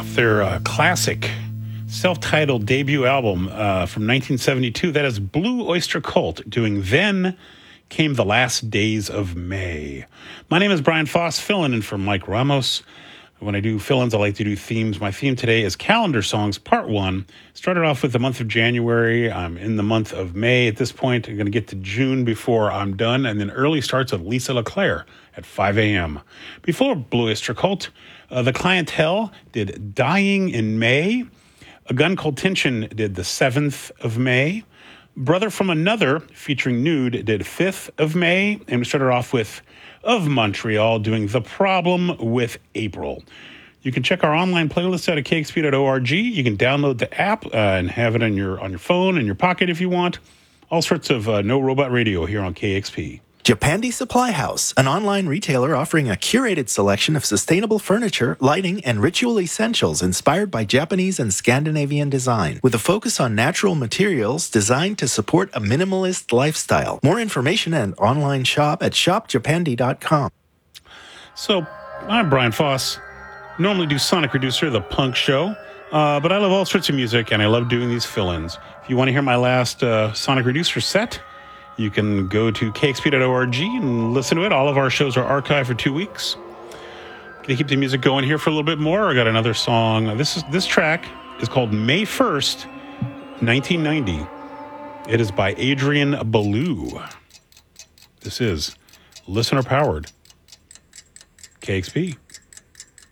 off their classic self-titled debut album from 1972. That is Blue Oyster Cult doing Then Came the Last Days of May. My name is Brian Foss, filling in for Mike Ramos. When I do fill-ins, I like to do themes. My theme today is Calendar Songs, Part 1. Started off with the month of January. I'm in the month of May. At this point, I'm going to get to June before I'm done, and then early starts with Lisa LeClaire at 5 a.m. Before Blue Oyster Cult, The Clientele did Dying in May. A Gun Called Tension did the 7th of May. Brother from Another, featuring Nude, did 5th of May. And we started off with Of Montreal doing The Problem with April. You can check our online playlist out at kxp.org. You can download the app and have it on your phone, in your pocket if you want. All sorts of No Robot Radio here on KXP. Japandi Supply House, an online retailer offering a curated selection of sustainable furniture, lighting, and ritual essentials inspired by Japanese and Scandinavian design, with a focus on natural materials designed to support a minimalist lifestyle. More information and online shop at shopjapandi.com. So, I'm Brian Foss. Normally do Sonic Reducer, the punk show, but I love all sorts of music, and I love doing these fill-ins. If you want to hear my last Sonic Reducer set, you can go to kxp.org and listen to it. All of our shows are archived for 2 weeks. Gonna keep the music going here for a little bit more. I got another song. This track is called May 1st, 1990. It is by Adrian Belew. This is listener-powered KXP.